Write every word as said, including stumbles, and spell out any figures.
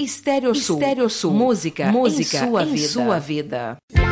Estéreo Sul. Estéreo Sul. Música, música em sua em vida. Sua vida.